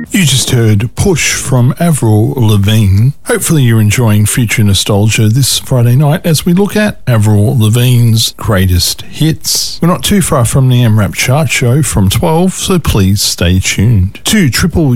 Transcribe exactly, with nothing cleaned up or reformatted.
You just heard Push from Avril Lavigne. Hopefully you're enjoying Future Nostalgia this Friday night as we look at Avril Lavigne's greatest hits. We're not too far from the M Rap Chart Show from twelve, so please stay tuned. To Triple